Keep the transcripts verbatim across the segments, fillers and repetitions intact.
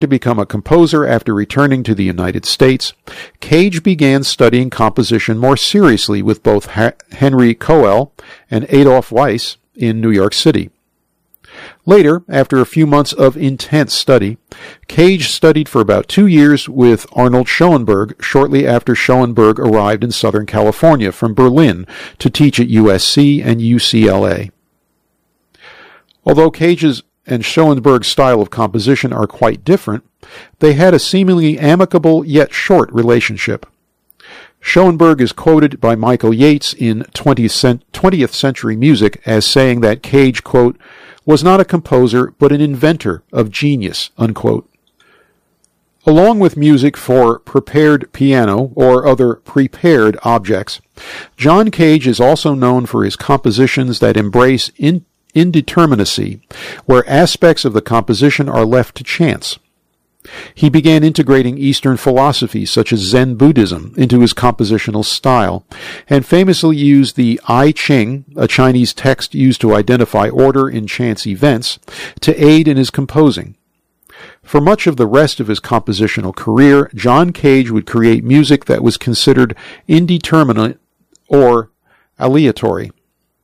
to become a composer after returning to the United States, Cage began studying composition more seriously with both ha- Henry Cowell and Adolf Weiss in New York City. Later, after a few months of intense study, Cage studied for about two years with Arnold Schoenberg shortly after Schoenberg arrived in Southern California from Berlin to teach at U S C and U C L A. Although Cage's and Schoenberg's style of composition are quite different, they had a seemingly amicable yet short relationship. Schoenberg is quoted by Michael Yates in twentieth Century Music as saying that Cage, quote, was not a composer but an inventor of genius, unquote. Along with music for prepared piano or other prepared objects, John Cage is also known for his compositions that embrace in indeterminacy, where aspects of the composition are left to chance. He began integrating Eastern philosophies such as Zen Buddhism into his compositional style, and famously used the I Ching, a Chinese text used to identify order in chance events, to aid in his composing. For much of the rest of his compositional career, John Cage would create music that was considered indeterminate or aleatory.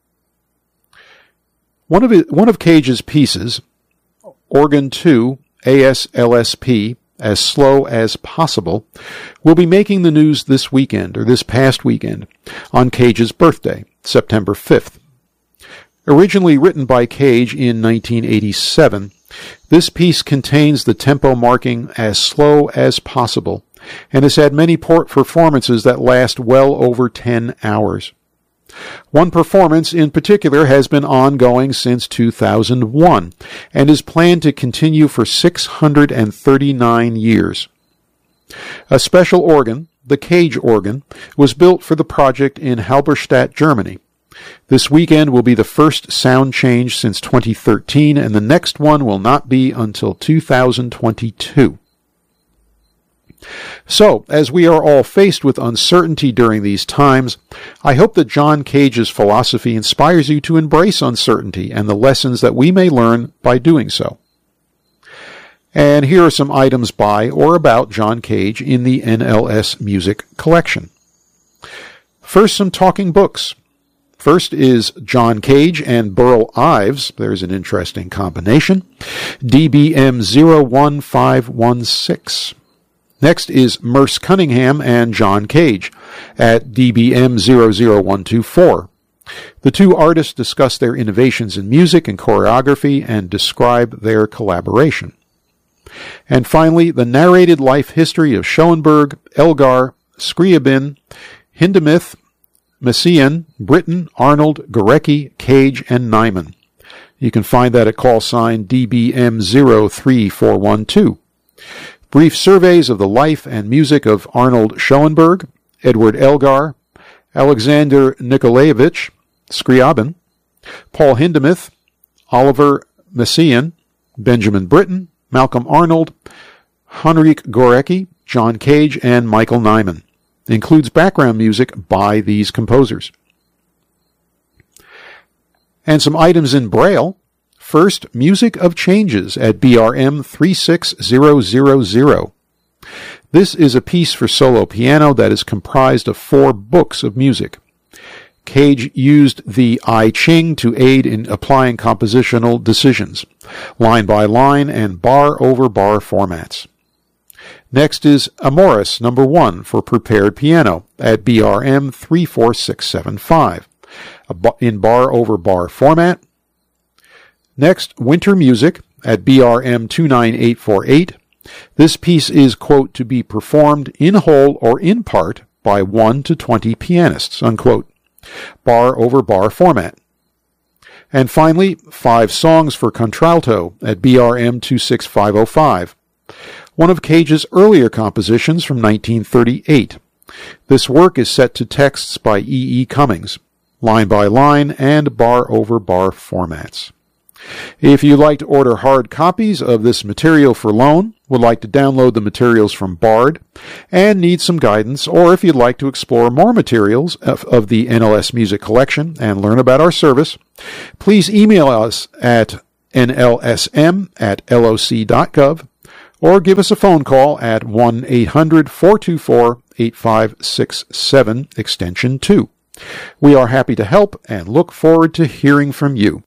One of, it, one of Cage's pieces, Organ two, A S L S P, As Slow as Possible, will be making the news this weekend, or this past weekend, on Cage's birthday, September fifth. Originally written by Cage in nineteen eighty-seven, this piece contains the tempo marking As Slow as Possible, and has had many port performances that last well over ten hours. One performance in particular has been ongoing since two thousand one and is planned to continue for six hundred thirty-nine years. A special organ, the Cage organ, was built for the project in Halberstadt, Germany. This weekend will be the first sound change since twenty thirteen, and the next one will not be until two thousand twenty-two. So, as we are all faced with uncertainty during these times, I hope that John Cage's philosophy inspires you to embrace uncertainty and the lessons that we may learn by doing so. And here are some items by or about John Cage in the N L S Music Collection. First, some talking books. First is John Cage and Burl Ives. There's an interesting combination. D B M zero one five one six. Next is Merce Cunningham and John Cage at D B M zero zero one two four. The two artists discuss their innovations in music and choreography and describe their collaboration. And finally, the narrated life history of Schoenberg, Elgar, Scriabin, Hindemith, Messiaen, Britten, Arnold, Gorecki, Cage, and Nyman. You can find that at call sign D B M zero three four one two. Brief surveys of the life and music of Arnold Schoenberg, Edward Elgar, Alexander Nikolaevich Scriabin, Paul Hindemith, Oliver Messiaen, Benjamin Britten, Malcolm Arnold, Henryk Gorecki, John Cage, and Michael Nyman. It includes background music by these composers. And some items in Braille. First, Music of Changes at B R M three six zero zero zero. This is a piece for solo piano that is comprised of four books of music. Cage used the I Ching to aid in applying compositional decisions, line by line and bar over bar formats. Next is Amoris number one for prepared piano at B R M three four six seven five, in bar over bar format. Next, Winter Music at B R M two nine eight four eight. This piece is, quote, to be performed in whole or in part by one to twenty pianists, unquote, bar over bar format. And finally, Five Songs for Contralto at B R M two six five oh five, one of Cage's earlier compositions from nineteen thirty-eight. This work is set to texts by E E. Cummings, line by line and bar over bar formats. If you'd like to order hard copies of this material for loan, would like to download the materials from Bard, and need some guidance, or if you'd like to explore more materials of, of the N L S Music Collection and learn about our service, please email us at N L S M at L O C dot gov or give us a phone call at one eight hundred four two four eight five six seven, extension two. We are happy to help and look forward to hearing from you.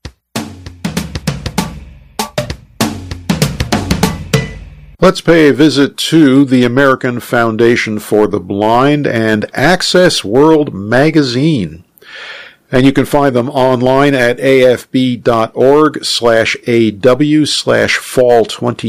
Let's pay a visit to the American Foundation for the Blind and Access World magazine. And you can find them online at afb.org slash aw slash fall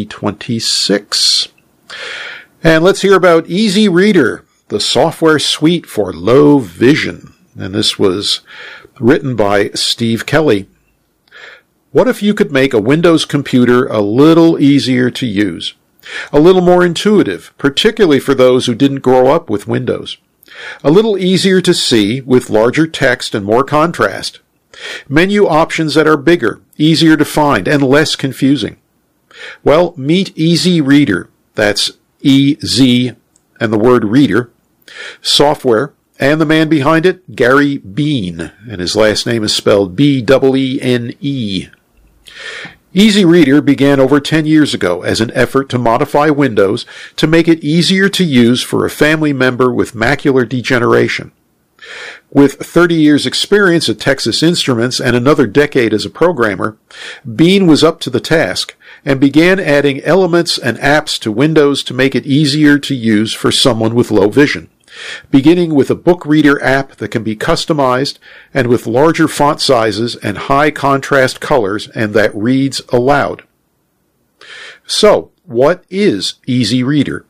2026. And let's hear about Easy Reader, the software suite for low vision. And this was written by Steve Kelly. What if you could make a Windows computer a little easier to use? A little more intuitive, particularly for those who didn't grow up with Windows. A little easier to see with larger text and more contrast. Menu options that are bigger, easier to find, and less confusing. Well, meet Easy Reader. That's E Z and the word reader. Software, and the man behind it, Gary Bean, and his last name is spelled B E E N E. Easy Reader began over ten years ago as an effort to modify Windows to make it easier to use for a family member with macular degeneration. With thirty years experience at Texas Instruments and another decade as a programmer, Bean was up to the task and began adding elements and apps to Windows to make it easier to use for someone with low vision, beginning with a book reader app that can be customized and with larger font sizes and high contrast colors and that reads aloud. So, what is Easy Reader?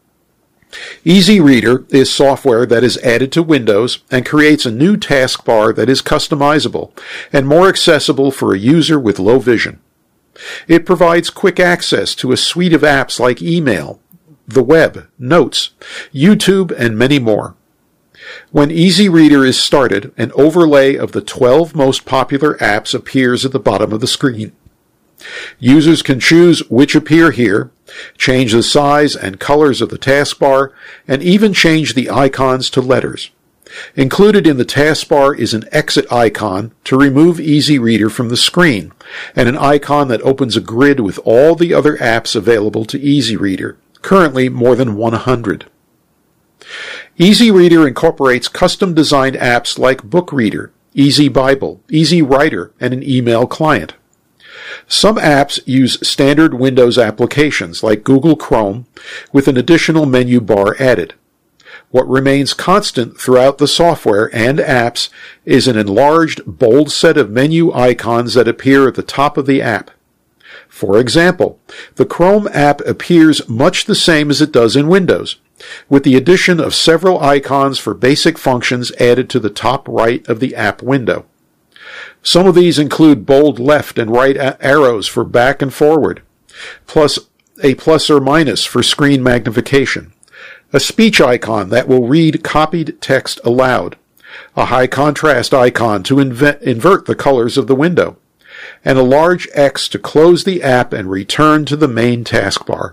Easy Reader is software that is added to Windows and creates a new taskbar that is customizable and more accessible for a user with low vision. It provides quick access to a suite of apps like email, the web, notes, YouTube, and many more. When Easy Reader is started, an overlay of the twelve most popular apps appears at the bottom of the screen. Users can choose which appear here, change the size and colors of the taskbar, and even change the icons to letters. Included in the taskbar is an exit icon to remove Easy Reader from the screen, and an icon that opens a grid with all the other apps available to Easy Reader, currently more than one hundred. Easy Reader incorporates custom-designed apps like Book Reader, Easy Bible, Easy Writer, and an email client. Some apps use standard Windows applications like Google Chrome with an additional menu bar added. What remains constant throughout the software and apps is an enlarged, bold set of menu icons that appear at the top of the app. For example, the Chrome app appears much the same as it does in Windows, with the addition of several icons for basic functions added to the top right of the app window. Some of these include bold left and right arrows for back and forward, plus a plus or minus for screen magnification, a speech icon that will read copied text aloud, a high contrast icon to inve- invert the colors of the window, and a large X to close the app and return to the main taskbar.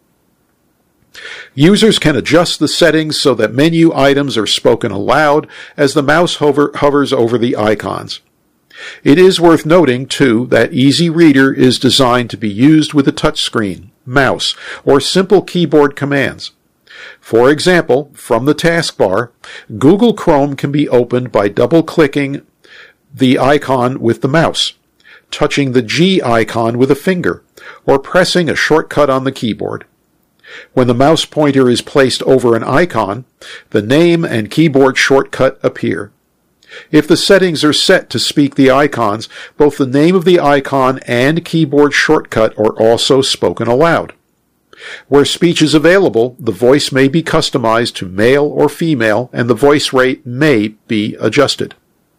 Users can adjust the settings so that menu items are spoken aloud as the mouse hover- hovers over the icons. It is worth noting, too, that Easy Reader is designed to be used with a touchscreen, mouse, or simple keyboard commands. For example, from the taskbar, Google Chrome can be opened by double-clicking the icon with the mouse, touching the G icon with a finger, or pressing a shortcut on the keyboard. When the mouse pointer is placed over an icon, the name and keyboard shortcut appear. If the settings are set to speak the icons, both the name of the icon and keyboard shortcut are also spoken aloud. Where speech is available, the voice may be customized to male or female, and the voice rate may be adjusted.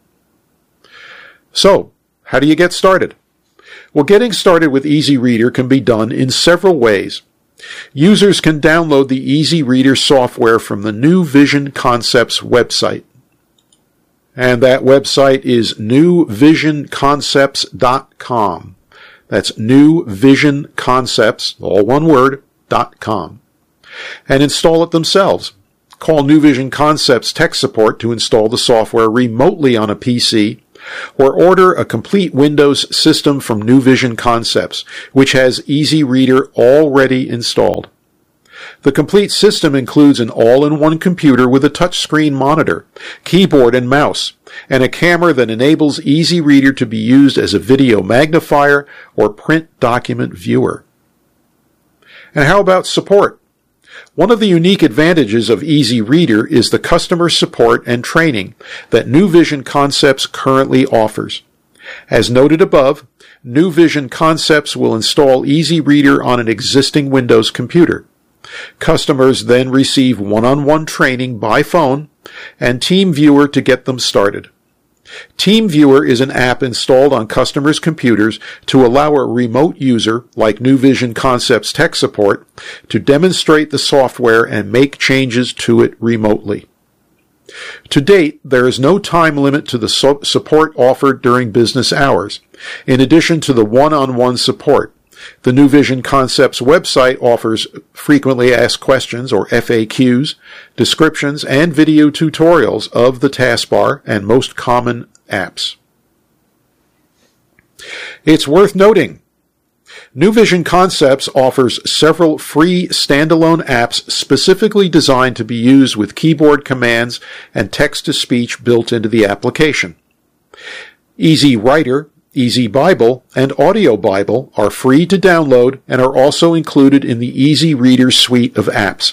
So, how do you get started? Well, getting started with Easy Reader can be done in several ways. Users can download the Easy Reader software from the New Vision Concepts website. And that website is new vision concepts dot com. That's new vision concepts, all one word, dot com. And install it themselves. Call New Vision Concepts tech support to install the software remotely on a P C, Or order a complete Windows system from New Vision Concepts, which has Easy Reader already installed. The complete system includes an all-in-one computer with a touchscreen monitor, keyboard and mouse, and a camera that enables Easy Reader to be used as a video magnifier or print document viewer. And how about support? One of the unique advantages of Easy Reader is the customer support and training that New Vision Concepts currently offers. As noted above, New Vision Concepts will install Easy Reader on an existing Windows computer. Customers then receive one-on-one training by phone and TeamViewer to get them started. TeamViewer is an app installed on customers' computers to allow a remote user, like New Vision Concepts tech support, to demonstrate the software and make changes to it remotely. To date, there is no time limit to the so- support offered during business hours. In addition to the one-on-one support, the New Vision Concepts website offers frequently asked questions, or F A Qs, descriptions, and video tutorials of the taskbar and most common apps. It's worth noting, New Vision Concepts offers several free standalone apps specifically designed to be used with keyboard commands and text-to-speech built into the application. Easy Writer, Easy Bible, and Audio Bible are free to download and are also included in the Easy Reader suite of apps.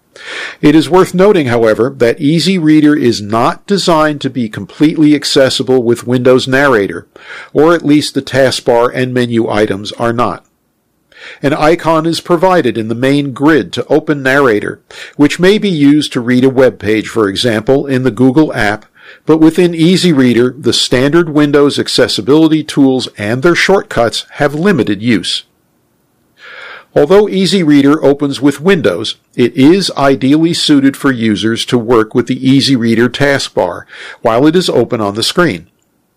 It is worth noting, however, that Easy Reader is not designed to be completely accessible with Windows Narrator, or at least the taskbar and menu items are not. An icon is provided in the main grid to open Narrator, which may be used to read a web page, for example, in the Google app, but within Easy Reader, the standard Windows accessibility tools and their shortcuts have limited use. Although Easy Reader opens with Windows, it is ideally suited for users to work with the Easy Reader taskbar while it is open on the screen.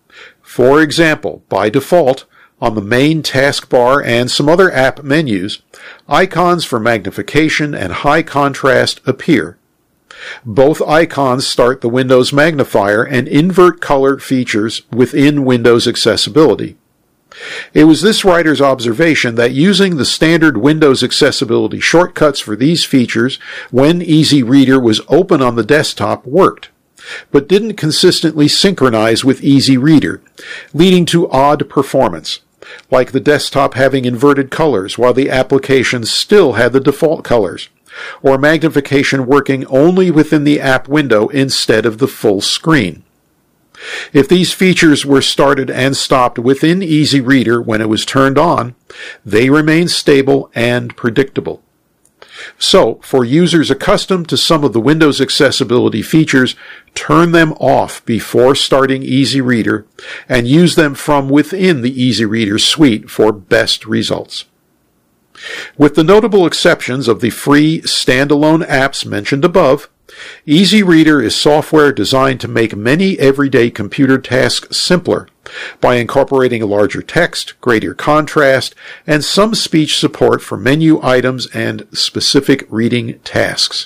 For example, by default, on the main taskbar and some other app menus, icons for magnification and high contrast appear. Both icons start the Windows magnifier and invert color features within Windows accessibility. It was this writer's observation that using the standard Windows accessibility shortcuts for these features when Easy Reader was open on the desktop worked, but didn't consistently synchronize with Easy Reader, leading to odd performance, like the desktop having inverted colors while the application still had the default colors, or magnification working only within the app window instead of the full screen. If these features were started and stopped within Easy Reader when it was turned on, they remain stable and predictable. So, for users accustomed to some of the Windows accessibility features, turn them off before starting Easy Reader and use them from within the Easy Reader suite for best results. With the notable exceptions of the free standalone apps mentioned above, Easy Reader is software designed to make many everyday computer tasks simpler by incorporating larger text, greater contrast, and some speech support for menu items and specific reading tasks.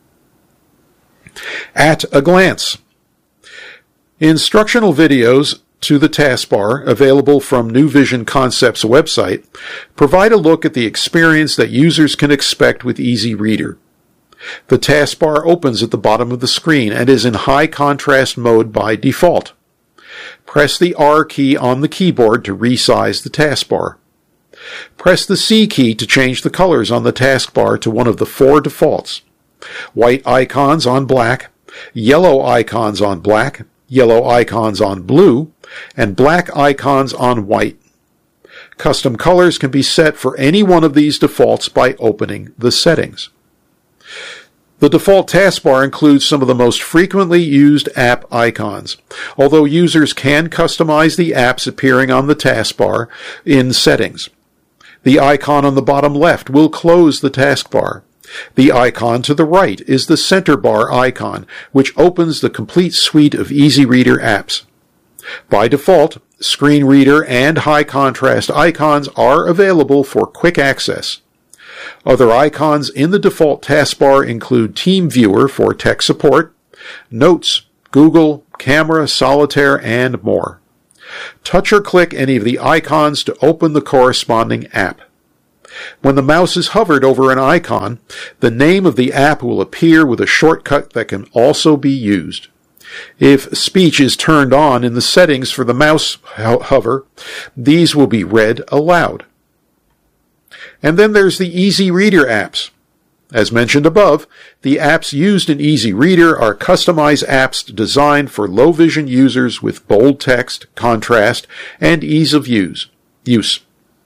At a glance. Instructional videos to the taskbar, available from New Vision Concepts website, provide a look at the experience that users can expect with Easy Reader. The taskbar opens at the bottom of the screen and is in high contrast mode by default. Press the R key on the keyboard to resize the taskbar. Press the C key to change the colors on the taskbar to one of the four defaults: white icons on black, yellow icons on black, yellow icons on blue, and black icons on white. Custom colors can be set for any one of these defaults by opening the settings. The default taskbar includes some of the most frequently used app icons, although users can customize the apps appearing on the taskbar in settings. The icon on the bottom left will close the taskbar. The icon to the right is the center bar icon, which opens the complete suite of Easy Reader apps. By default, screen reader and high contrast icons are available for quick access. Other icons in the default taskbar include TeamViewer for tech support, Notes, Google, Camera, Solitaire, and more. Touch or click any of the icons to open the corresponding app. When the mouse is hovered over an icon, the name of the app will appear with a shortcut that can also be used. If speech is turned on in the settings for the mouse hover, these will be read aloud. And then there's the Easy Reader apps. As mentioned above, the apps used in Easy Reader are customized apps designed for low vision users with bold text, contrast, and ease of use. use.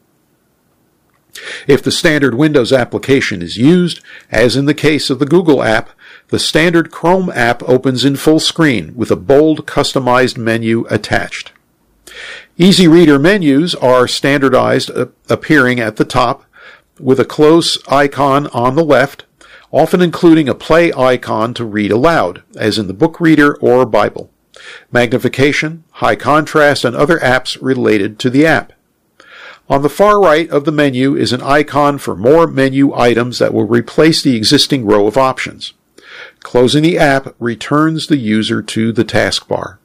If the standard Windows application is used, as in the case of the Google app, the standard Chrome app opens in full screen with a bold customized menu attached. Easy Reader menus are standardized, uh, appearing at the top with a close icon on the left, often including a play icon to read aloud, as in the Book Reader or Bible, magnification, high contrast, and other apps related to the app. On the far right of the menu is an icon for more menu items that will replace the existing row of options. Closing the app returns the user to the taskbar.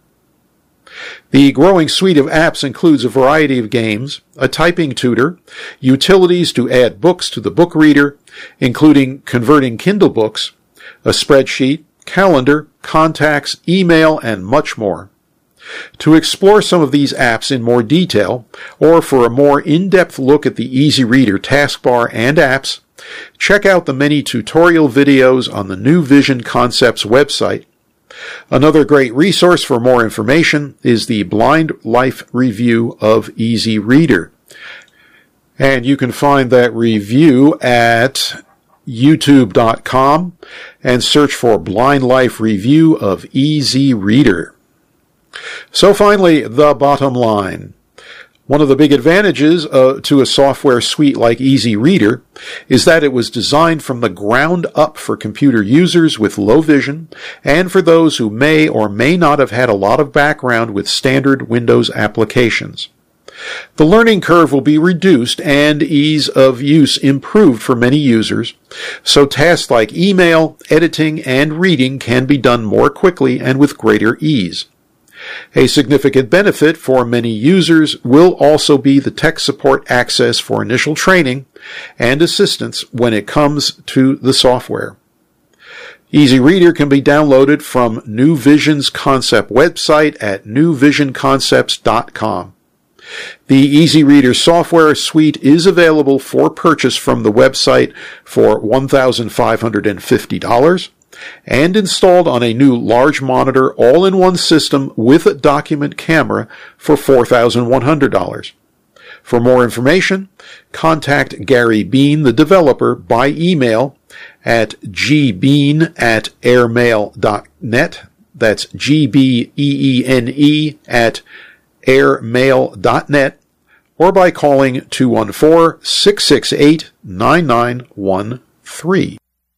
The growing suite of apps includes a variety of games, a typing tutor, utilities to add books to the book reader, including converting Kindle books, a spreadsheet, calendar, contacts, email, and much more. To explore some of these apps in more detail, or for a more in-depth look at the Easy Reader taskbar and apps, check out the many tutorial videos on the New Vision Concepts website. Another great resource for more information is the Blind Life review of Easy Reader. And you can find that review at youtube dot com and search for Blind Life review of Easy Reader. So finally, the bottom line. One of the big advantages uh, to a software suite like Easy Reader is that it was designed from the ground up for computer users with low vision and for those who may or may not have had a lot of background with standard Windows applications. The learning curve will be reduced and ease of use improved for many users, so tasks like email, editing, and reading can be done more quickly and with greater ease. A significant benefit for many users will also be the tech support access for initial training and assistance when it comes to the software. Easy Reader can be downloaded from New Vision's Concept website at new vision concepts dot com. The Easy Reader software suite is available for purchase from the website for one thousand five hundred fifty dollars. And installed on a new large monitor all-in-one system with a document camera for four thousand one hundred dollars. For more information, contact Gary Bean, the developer, by email at gbean at airmail dot net. That's G B E E N E at airmail dot net, or by calling two one four, six six eight, nine nine one three.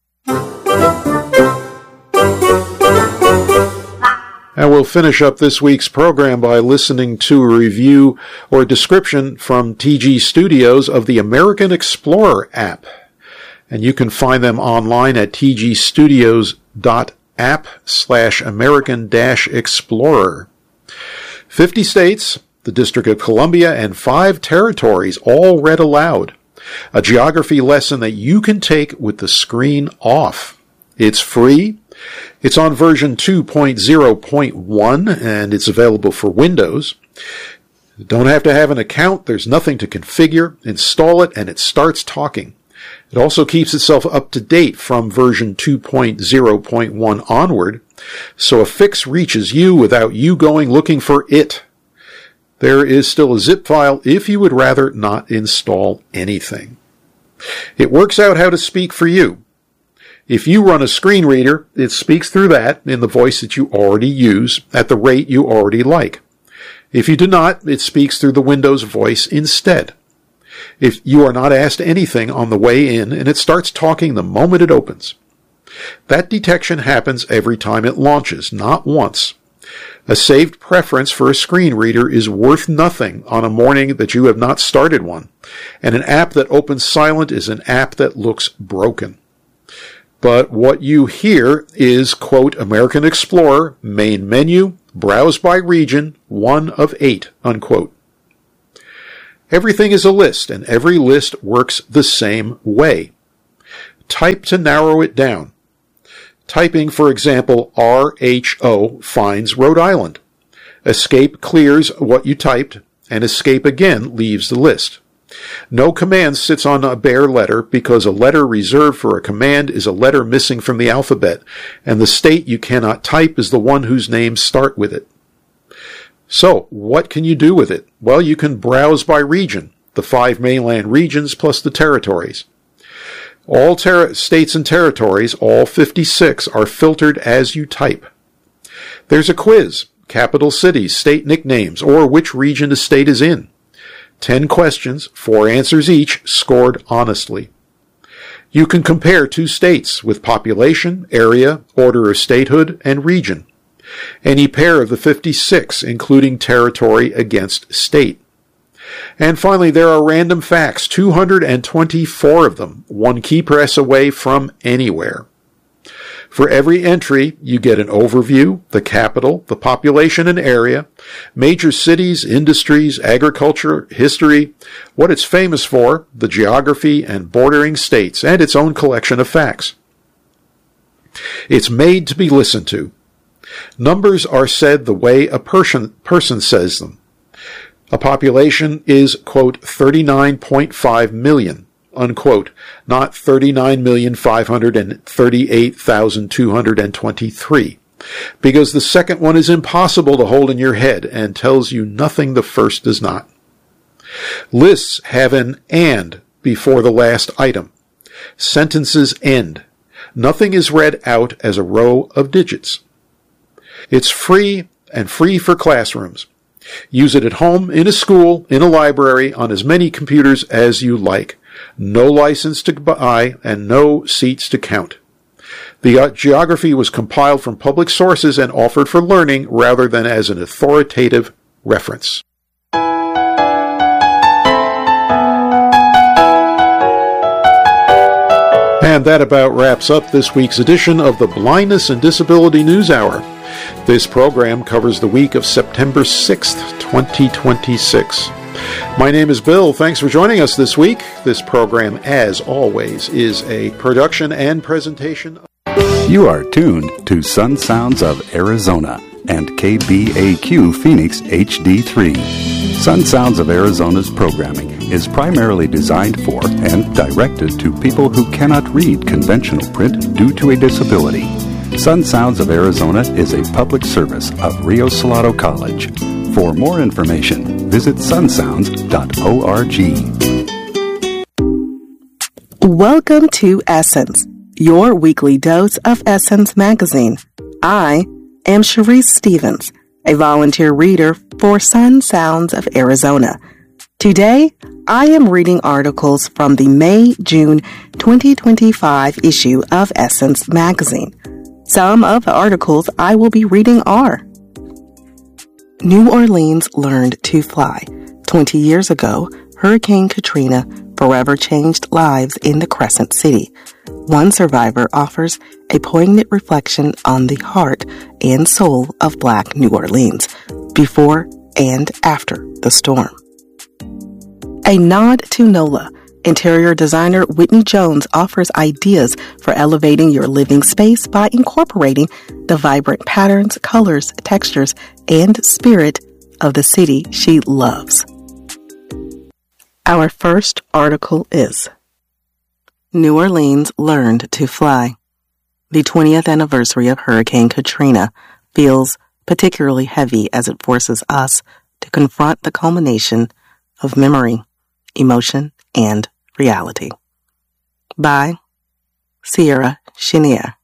And we'll finish up this week's program by listening to a review or description from T G Studios of the American Explorer app. And you can find them online at tgstudios dot app slash American dash Explorer. Fifty states, the District of Columbia, and five territories all read aloud. A geography lesson that you can take with the screen off. It's free. It's on version two point oh point one, and it's available for Windows. You don't have to have an account. There's nothing to configure. Install it, and it starts talking. It also keeps itself up to date from version two point oh point one onward, so a fix reaches you without you going looking for it. There is still a zip file if you would rather not install anything. It works out how to speak for you. If you run a screen reader, it speaks through that in the voice that you already use at the rate you already like. If you do not, it speaks through the Windows voice instead. If you are not asked anything on the way in, and it starts talking the moment it opens. That detection happens every time it launches, not once. A saved preference for a screen reader is worth nothing on a morning that you have not started one, and an app that opens silent is an app that looks broken. But what you hear is, quote, American Explorer, main menu, browse by region, one of eight, unquote. Everything is a list, and every list works the same way. Type to narrow it down. Typing, for example, R H O finds Rhode Island. Escape clears what you typed, and escape again leaves the list. No command sits on a bare letter because a letter reserved for a command is a letter missing from the alphabet, and the state you cannot type is the one whose names start with it. So, what can you do with it? Well, you can browse by region, the five mainland regions plus the territories. All ter- states and territories, all fifty-six, are filtered as you type. There's a quiz, capital cities, state nicknames, or which region a state is in. Ten questions, four answers each, scored honestly. You can compare two states with population, area, order of statehood, and region. Any pair of the fifty-six, including territory against state. And finally, there are random facts, two hundred twenty-four of them, one key press away from anywhere. For every entry, you get an overview, the capital, the population and area, major cities, industries, agriculture, history, what it's famous for, the geography and bordering states, and its own collection of facts. It's made to be listened to. Numbers are said the way a person, person says them. A population is, quote, thirty-nine point five million, unquote, not thirty-nine million five hundred thirty-eight thousand two hundred twenty-three, because the second one is impossible to hold in your head and tells you nothing the first does not. Lists have an and before the last item. Sentences end. Nothing is read out as a row of digits. It's free and free for classrooms. Use it at home, in a school, in a library, on as many computers as you like. No license to buy and no seats to count. The geography was compiled from public sources and offered for learning rather than as an authoritative reference. And that about wraps up this week's edition of the Blindness and Disability News Hour. This program covers the week of September sixth, twenty twenty-six. My name is Bill. Thanks for joining us this week. This program, as always, is a production and presentation. You are tuned to Sun Sounds of Arizona and K B A Q Phoenix H D three. Sun Sounds of Arizona's programming is primarily designed for and directed to people who cannot read conventional print due to a disability. Sun Sounds of Arizona is a public service of Rio Salado College. For more information, visit sun sounds dot org. Welcome to Essence, your weekly dose of Essence magazine. I am Sharice Stevens, a volunteer reader for Sun Sounds of Arizona. Today, I am reading articles from the May-June twenty twenty-five issue of Essence magazine. Some of the articles I will be reading are: New Orleans learned to fly. Twenty years ago, Hurricane Katrina forever changed lives in the Crescent City. One survivor offers a poignant reflection on the heart and soul of Black New Orleans, before and after the storm. A nod to NOLA. Interior designer Whitney Jones offers ideas for elevating your living space by incorporating the vibrant patterns, colors, textures, and spirit of the city she loves. Our first article is New Orleans learned to fly. The twentieth anniversary of Hurricane Katrina feels particularly heavy as it forces us to confront the culmination of memory, emotion, and reality. By Sierra Chenier.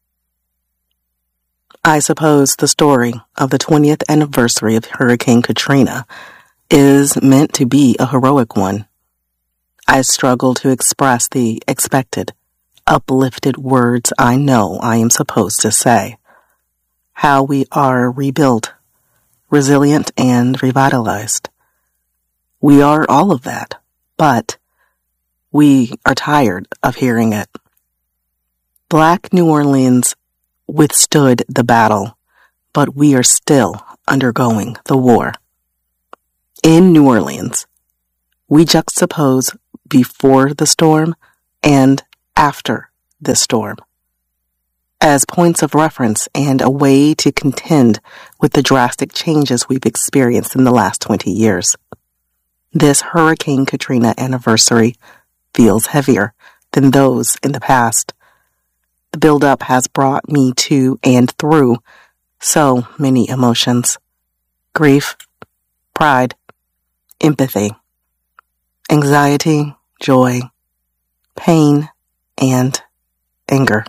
I suppose the story of the twentieth anniversary of Hurricane Katrina is meant to be a heroic one. I struggle to express the expected, uplifted words I know I am supposed to say. How we are rebuilt, resilient, and revitalized. We are all of that, but we are tired of hearing it. Black New Orleans withstood the battle, but we are still undergoing the war. In New Orleans, we juxtapose before the storm and after the storm as points of reference and a way to contend with the drastic changes we've experienced in the last twenty years. This Hurricane Katrina anniversary feels heavier than those in the past. The buildup has brought me to and through so many emotions: grief, pride, empathy, anxiety, joy, pain, and anger.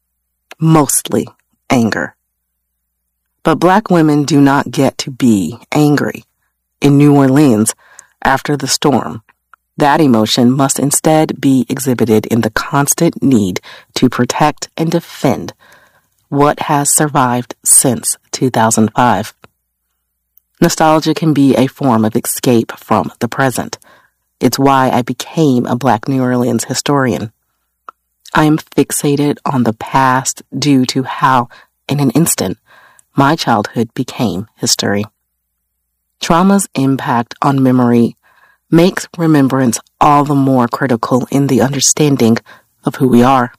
Mostly anger. But Black women do not get to be angry. In New Orleans, after the storm, that emotion must instead be exhibited in the constant need to protect and defend what has survived since two thousand five. Nostalgia can be a form of escape from the present. It's why I became a Black New Orleans historian. I am fixated on the past due to how, in an instant, my childhood became history. Trauma's impact on memory makes remembrance all the more critical in the understanding of who we are.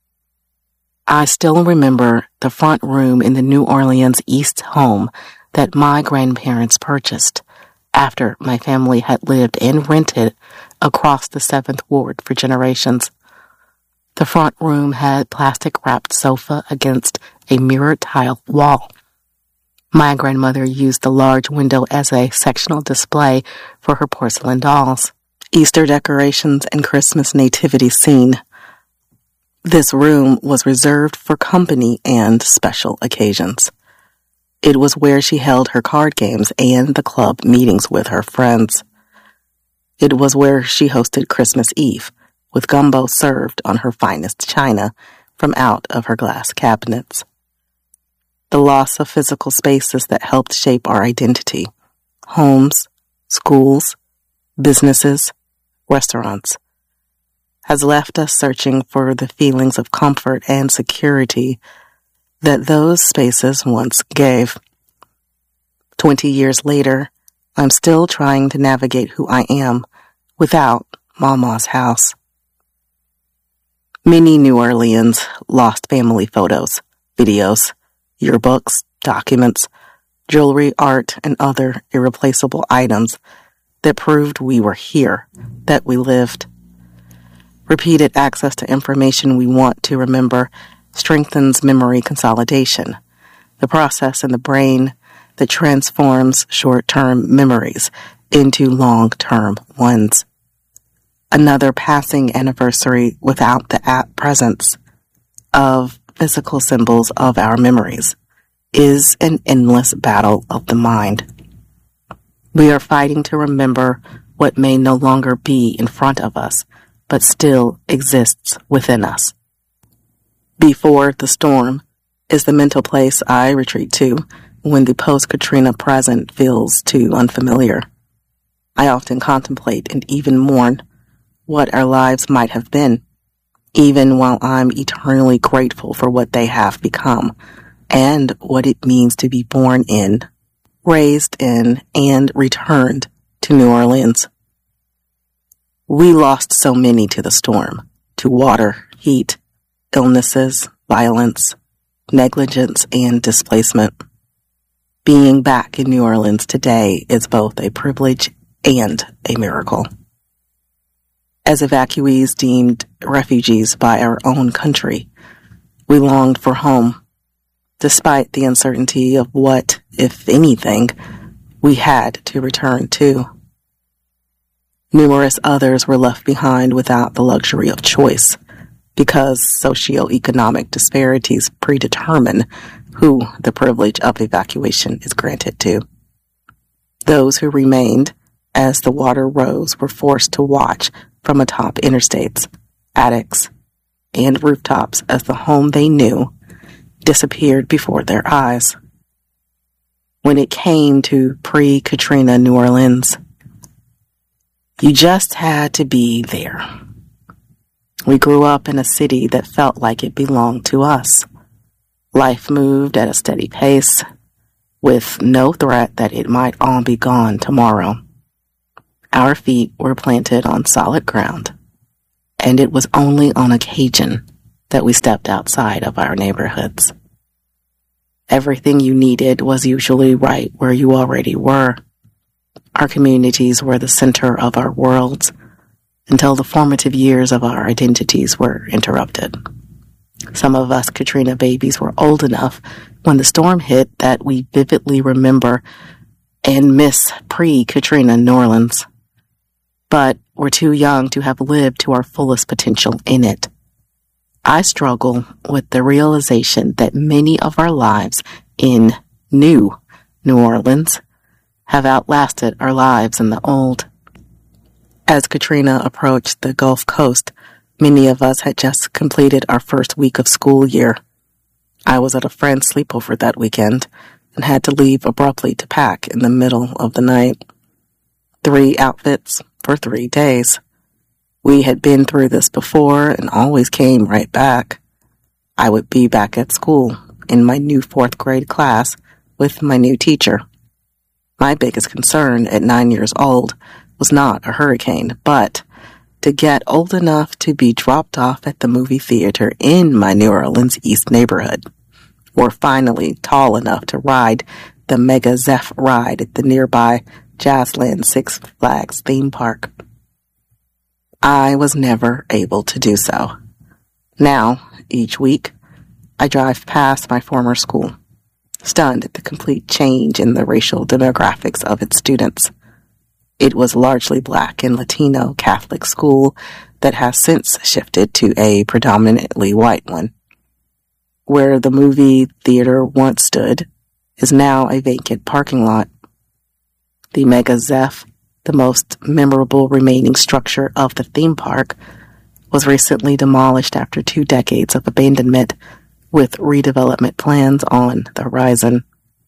I still remember the front room in the New Orleans East home that my grandparents purchased after my family had lived and rented across the seventh Ward for generations. The front room had plastic-wrapped sofa against a mirrored tile wall. My grandmother used the large window as a sectional display for her porcelain dolls, Easter decorations, and Christmas nativity scene. This room was reserved for company and special occasions. It was where she held her card games and the club meetings with her friends. It was where she hosted Christmas Eve, with gumbo served on her finest china from out of her glass cabinets. The loss of physical spaces that helped shape our identity, homes, schools, businesses, restaurants, has left us searching for the feelings of comfort and security that those spaces once gave. Twenty years later, I'm still trying to navigate who I am without Mama's house. Many New Orleans lost family photos, videos, yearbooks, documents, jewelry, art, and other irreplaceable items that proved we were here, that we lived. Repeated access to information we want to remember strengthens memory consolidation, the process in the brain that transforms short-term memories into long-term ones. Another passing anniversary without the presence of physical symbols of our memories is an endless battle of the mind. We are fighting to remember what may no longer be in front of us, but still exists within us. Before the storm is the mental place I retreat to when the post-Katrina present feels too unfamiliar. I often contemplate and even mourn what our lives might have been, even while I'm eternally grateful for what they have become and what it means to be born in, raised in, and returned to New Orleans. We lost so many to the storm, to water, heat, illnesses, violence, negligence, and displacement. Being back in New Orleans today is both a privilege and a miracle. As evacuees deemed refugees by our own country, we longed for home, despite the uncertainty of what, if anything, we had to return to. Numerous others were left behind without the luxury of choice, because socioeconomic disparities predetermine who the privilege of evacuation is granted to. Those who remained, as the water rose, were forced to watch from atop interstates, attics, and rooftops as the home they knew disappeared before their eyes. When it came to pre-Katrina New Orleans, you just had to be there. We grew up in a city that felt like it belonged to us. Life moved at a steady pace, with no threat that it might all be gone tomorrow. Our feet were planted on solid ground, and it was only on occasion that we stepped outside of our neighborhoods. Everything you needed was usually right where you already were. Our communities were the center of our worlds until the formative years of our identities were interrupted. Some of us Katrina babies were old enough when the storm hit that we vividly remember and miss pre-Katrina New Orleans, but we're too young to have lived to our fullest potential in it. I struggle with the realization that many of our lives in new New Orleans have outlasted our lives in the old. As Katrina approached the Gulf Coast, many of us had just completed our first week of school year. I was at a friend's sleepover that weekend and had to leave abruptly to pack in the middle of the night. Three outfits for three days. We had been through this before and always came right back. I would be back at school in my new fourth grade class with my new teacher. My biggest concern at nine years old was not a hurricane, but to get old enough to be dropped off at the movie theater in my New Orleans East neighborhood, or finally tall enough to ride the Mega Zeph ride at the nearby Jazzland Six Flags theme park. I was never able to do so. Now, each week, I drive past my former school, stunned at the complete change in the racial demographics of its students. It was largely black and Latino Catholic school that has since shifted to a predominantly white one. Where the movie theater once stood is now a vacant parking lot. The Mega Zeph, the most memorable remaining structure of the theme park, was recently demolished after two decades of abandonment, with redevelopment plans on the horizon.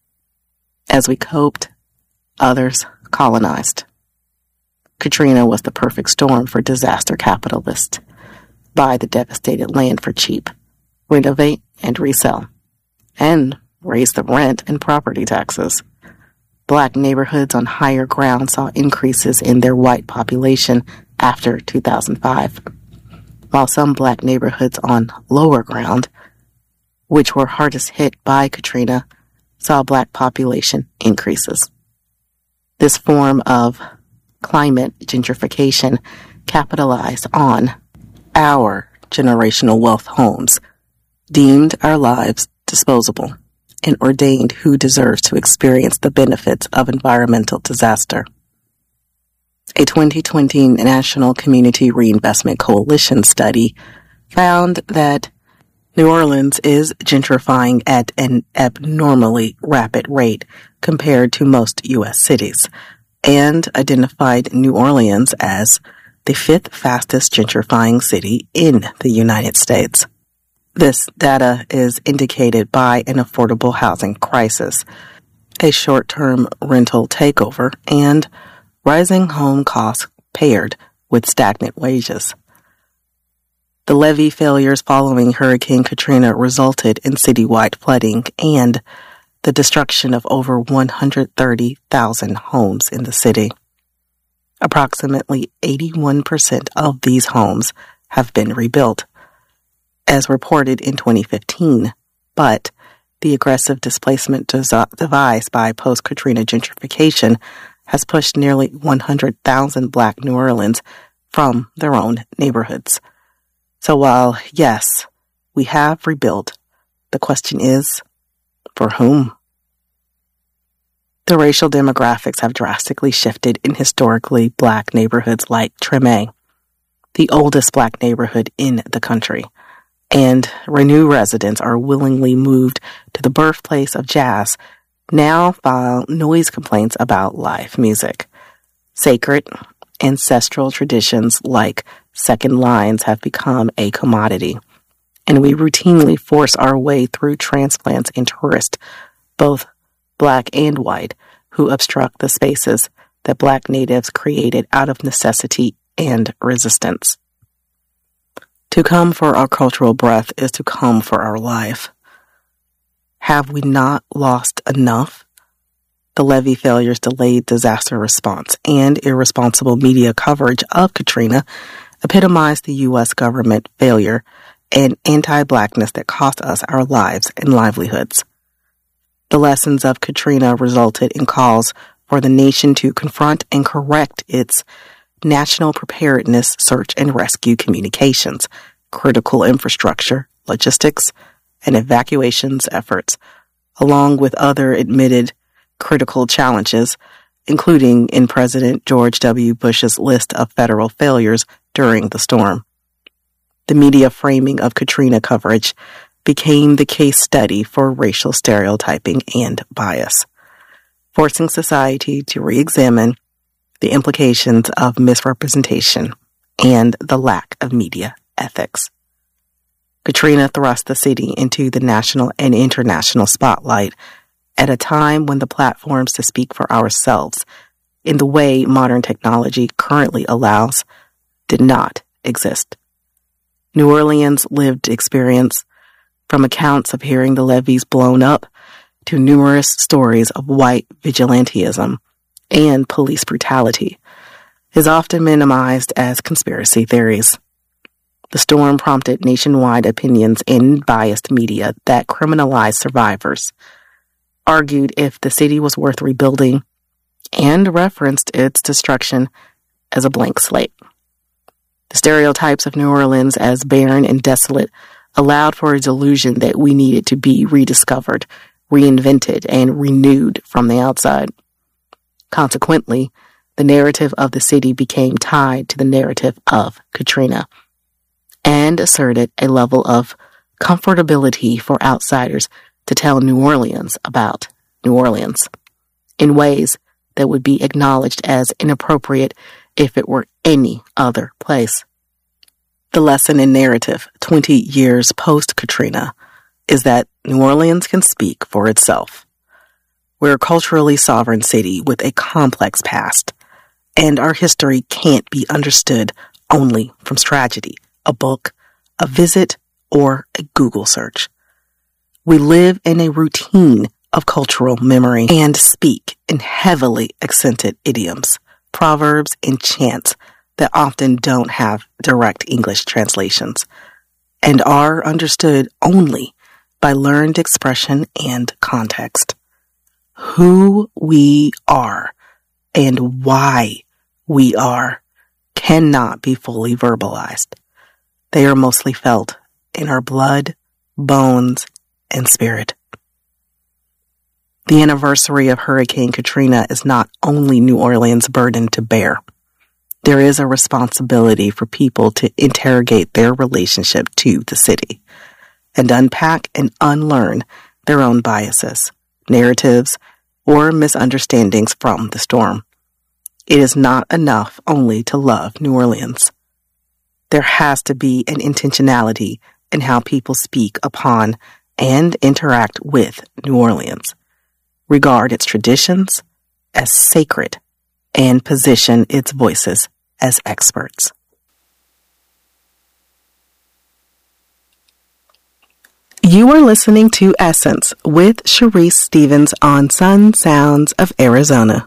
As we coped, others colonized. Katrina was the perfect storm for disaster capitalists. Buy the devastated land for cheap, renovate and resell, and raise the rent and property taxes. Black neighborhoods on higher ground saw increases in their white population after two thousand five, while some black neighborhoods on lower ground, which were hardest hit by Katrina, saw black population increases. This form of climate gentrification capitalized on our generational wealth homes, deemed our lives disposable, and ordained who deserves to experience the benefits of environmental disaster. A twenty twenty National Community Reinvestment Coalition study found that New Orleans is gentrifying at an abnormally rapid rate compared to most U S cities, and identified New Orleans as the fifth fastest gentrifying city in the United States. This data is indicated by an affordable housing crisis, a short-term rental takeover, and rising home costs paired with stagnant wages. The levee failures following Hurricane Katrina resulted in citywide flooding and the destruction of over one hundred thirty thousand homes in the city. Approximately eighty-one percent of these homes have been rebuilt, as reported in twenty fifteen, but the aggressive displacement devised by post-Katrina gentrification has pushed nearly one hundred thousand Black New Orleans from their own neighborhoods. So while, yes, we have rebuilt, the question is, for whom? The racial demographics have drastically shifted in historically Black neighborhoods like Treme, the oldest Black neighborhood in the country, and Renew residents are willingly moved to the birthplace of jazz, now file noise complaints about live music. Sacred, ancestral traditions like second lines have become a commodity, and we routinely force our way through transplants and tourists, both Black and white, who obstruct the spaces that Black natives created out of necessity and resistance. To come for our cultural breath is to come for our life. Have we not lost enough? The levee failures, delayed disaster response, and irresponsible media coverage of Katrina epitomized the U S government failure and anti-Blackness that cost us our lives and livelihoods. The lessons of Katrina resulted in calls for the nation to confront and correct its national preparedness, search and rescue communications, critical infrastructure, logistics, and evacuations efforts, along with other admitted critical challenges, including in President George W. Bush's list of federal failures during the storm. The media framing of Katrina coverage became the case study for racial stereotyping and bias, forcing society to re-examine the implications of misrepresentation and the lack of media ethics. Katrina thrust the city into the national and international spotlight at a time when the platforms to speak for ourselves in the way modern technology currently allows did not exist. New Orleans' lived experience, from accounts of hearing the levees blown up to numerous stories of white vigilantism and police brutality, is often minimized as conspiracy theories. The storm prompted nationwide opinions in biased media that criminalized survivors, argued if the city was worth rebuilding, and referenced its destruction as a blank slate. The stereotypes of New Orleans as barren and desolate allowed for a delusion that we needed to be rediscovered, reinvented, and renewed from the outside. Consequently, the narrative of the city became tied to the narrative of Katrina and asserted a level of comfortability for outsiders to tell New Orleans about New Orleans in ways that would be acknowledged as inappropriate if it were any other place. The lesson in narrative twenty years post-Katrina is that New Orleans can speak for itself. We're a culturally sovereign city with a complex past, and our history can't be understood only from tragedy, a book, a visit, or a Google search. We live in a routine of cultural memory and speak in heavily accented idioms, proverbs, and chants that often don't have direct English translations and are understood only by learned expression and context. Who we are and why we are cannot be fully verbalized. They are mostly felt in our blood, bones, and spirit. The anniversary of Hurricane Katrina is not only New Orleans' burden to bear. There is a responsibility for people to interrogate their relationship to the city and unpack and unlearn their own biases, narratives, or misunderstandings from the storm. It is not enough only to love New Orleans. There has to be an intentionality in how people speak upon and interact with New Orleans, regard its traditions as sacred, and position its voices as experts. You are listening to Essence with Sharice Stevens on Sun Sounds of Arizona.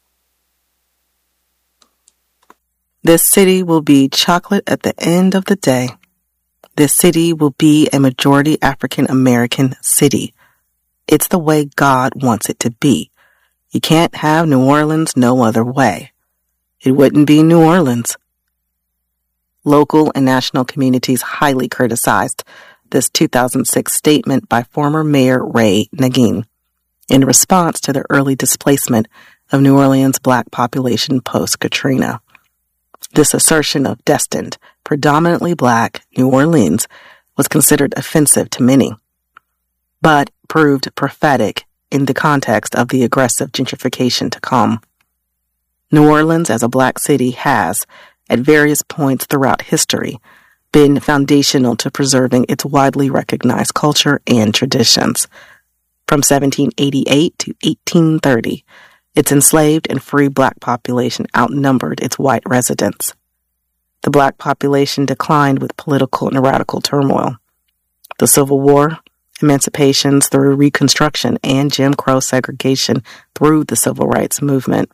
This city will be chocolate at the end of the day. This city will be a majority African American city. It's the way God wants it to be. You can't have New Orleans no other way. It wouldn't be New Orleans. Local and national communities highly criticized this two thousand six statement by former Mayor Ray Nagin in response to the early displacement of New Orleans' black population post-Katrina. This assertion of destined, predominantly black New Orleans was considered offensive to many, but proved prophetic in the context of the aggressive gentrification to come. New Orleans as a black city has, at various points throughout history, been foundational to preserving its widely recognized culture and traditions. From seventeen eighty-eight to eighteen thirty, its enslaved and free black population outnumbered its white residents. The black population declined with political and radical turmoil. The Civil War, emancipations through Reconstruction, and Jim Crow segregation through the Civil Rights Movement.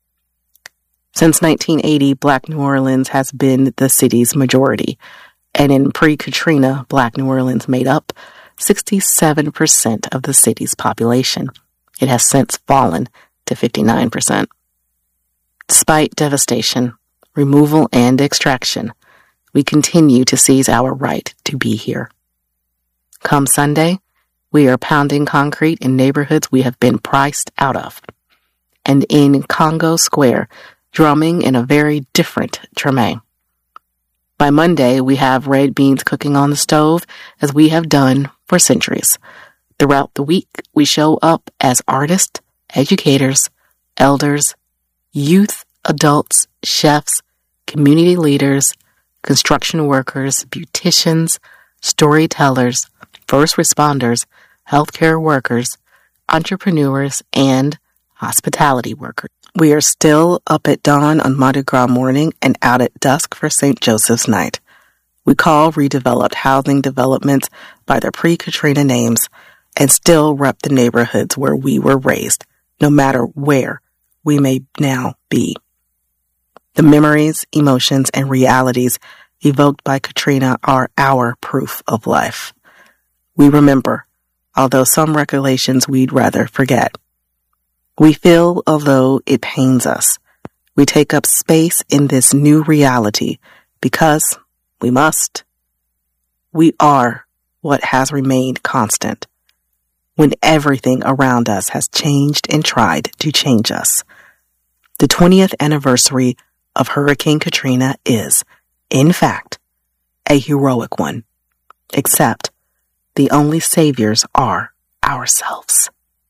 Since nineteen eighty, Black New Orleans has been the city's majority, and in pre-Katrina, Black New Orleans made up sixty-seven percent of the city's population. It has since fallen to fifty-nine percent. Despite devastation, removal, and extraction, we continue to seize our right to be here. Come Sunday, we are pounding concrete in neighborhoods we have been priced out of, and in Congo Square, drumming in a very different Treme. By Monday, we have red beans cooking on the stove, as we have done for centuries. Throughout the week, we show up as artists, educators, elders, youth, adults, chefs, community leaders, construction workers, beauticians, storytellers, first responders, healthcare workers, entrepreneurs, and hospitality workers. We are still up at dawn on Mardi Gras morning and out at dusk for Saint Joseph's night. We call redeveloped housing developments by their pre-Katrina names and still rep the neighborhoods where we were raised, no matter where we may now be. The memories, emotions, and realities evoked by Katrina are our proof of life. We remember, although some recollections we'd rather forget. We feel although it pains us. We take up space in this new reality because we must. We are what has remained constant when everything around us has changed and tried to change us. The twentieth anniversary of Hurricane Katrina is, in fact, a heroic one, except the only saviors are ourselves.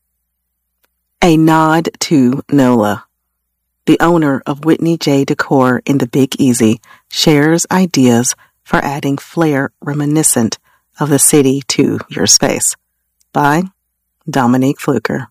A nod to Nola. The owner of Whitney J. Decor in the Big Easy shares ideas for adding flair reminiscent of the city to your space. By Dominique Fluker.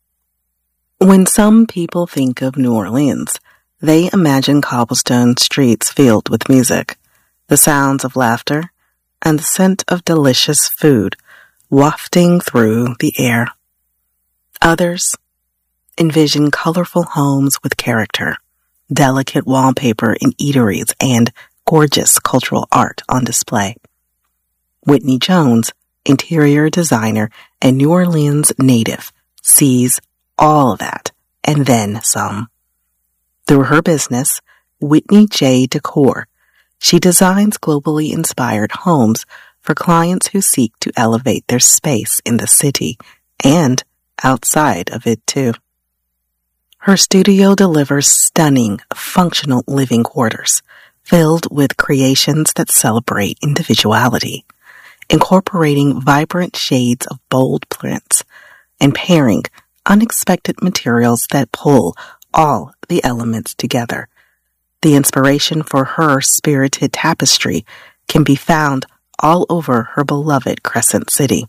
When some people think of New Orleans, they imagine cobblestone streets filled with music, the sounds of laughter, and the scent of delicious food wafting through the air. Others envision colorful homes with character, delicate wallpaper in eateries, and gorgeous cultural art on display. Whitney Jones, interior designer and New Orleans native, sees all of that and then some. Through her business, Whitney J. Decor, she designs globally inspired homes for clients who seek to elevate their space in the city and outside of it too. Her studio delivers stunning, functional living quarters filled with creations that celebrate individuality, incorporating vibrant shades of bold prints and pairing unexpected materials that pull all the elements together. The inspiration for her spirited tapestry can be found all over her beloved Crescent City.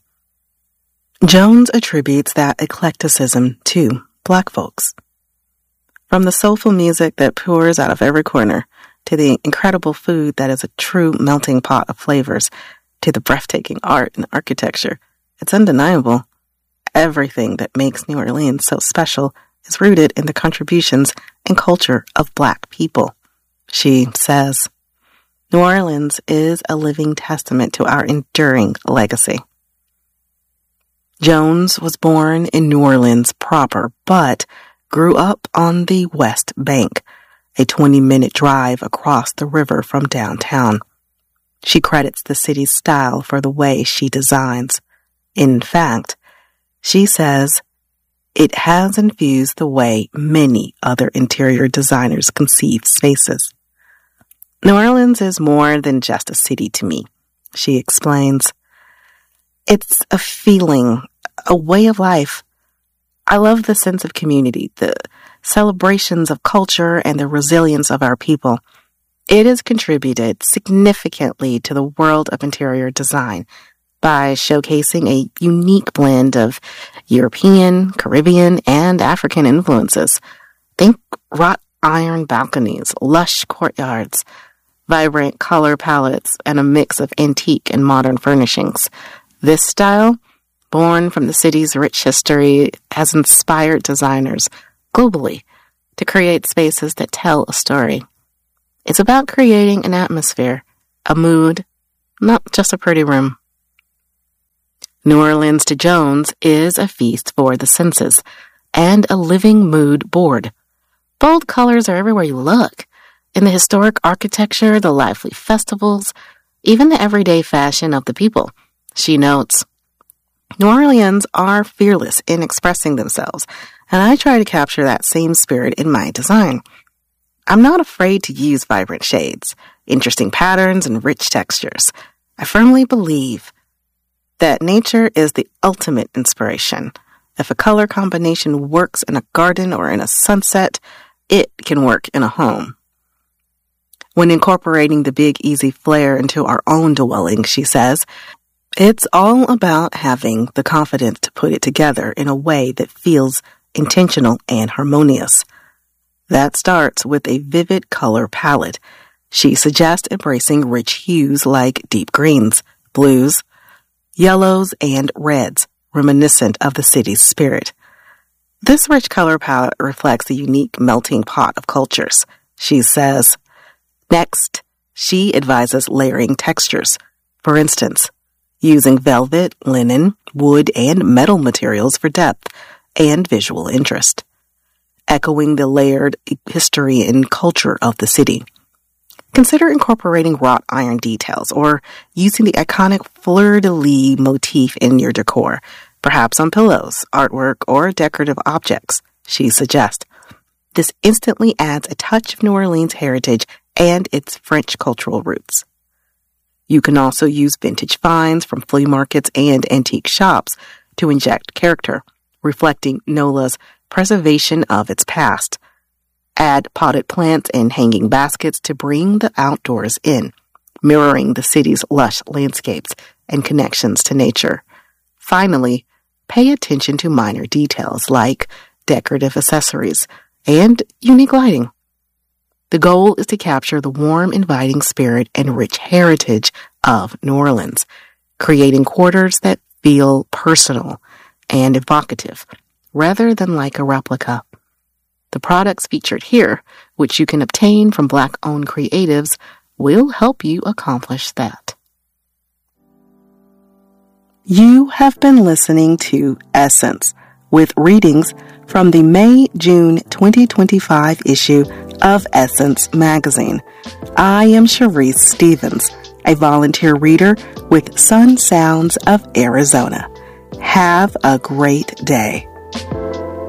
Jones attributes that eclecticism to Black folks. From the soulful music that pours out of every corner, to the incredible food that is a true melting pot of flavors, to the breathtaking art and architecture, it's undeniable. Everything that makes New Orleans so special is rooted in the contributions and culture of Black people. She says, New Orleans is a living testament to our enduring legacy. Jones was born in New Orleans proper, but grew up on the West Bank, a twenty-minute drive across the river from downtown. She credits the city's style for the way she designs. In fact, she says, it has infused the way many other interior designers conceive spaces. New Orleans is more than just a city to me, she explains. It's a feeling, a way of life. I love the sense of community, the celebrations of culture, and the resilience of our people. It has contributed significantly to the world of interior design by showcasing a unique blend of European, Caribbean, and African influences. Think wrought iron balconies, lush courtyards, vibrant color palettes, and a mix of antique and modern furnishings. This style, born from the city's rich history, has inspired designers globally to create spaces that tell a story. It's about creating an atmosphere, a mood, not just a pretty room. New Orleans to Jones is a feast for the senses and a living mood board. Bold colors are everywhere you look. In the historic architecture, the lively festivals, even the everyday fashion of the people. She notes, New Orleans are fearless in expressing themselves, and I try to capture that same spirit in my design. I'm not afraid to use vibrant shades, interesting patterns, and rich textures. I firmly believe that nature is the ultimate inspiration. If a color combination works in a garden or in a sunset, it can work in a home. When incorporating the Big Easy flair into our own dwelling, she says, it's all about having the confidence to put it together in a way that feels intentional and harmonious. That starts with a vivid color palette. She suggests embracing rich hues like deep greens, blues, yellows, and reds, reminiscent of the city's spirit. This rich color palette reflects a unique melting pot of cultures, she says. Next, she advises layering textures. For instance, using velvet, linen, wood, and metal materials for depth and visual interest, echoing the layered history and culture of the city. Consider incorporating wrought iron details or using the iconic fleur-de-lis motif in your decor, perhaps on pillows, artwork, or decorative objects, she suggests. This instantly adds a touch of New Orleans heritage and its French cultural roots. You can also use vintage finds from flea markets and antique shops to inject character, reflecting NOLA's preservation of its past. Add potted plants and hanging baskets to bring the outdoors in, mirroring the city's lush landscapes and connections to nature. Finally, pay attention to minor details like decorative accessories and unique lighting. The goal is to capture the warm, inviting spirit and rich heritage of New Orleans, creating quarters that feel personal and evocative, rather than like a replica. The products featured here, which you can obtain from Black-owned creatives, will help you accomplish that. You have been listening to Essence, with readings from the May-June twenty twenty-five issue of Essence magazine. I am Sharice Stevens, a volunteer reader with Sun Sounds of Arizona. Have a great day.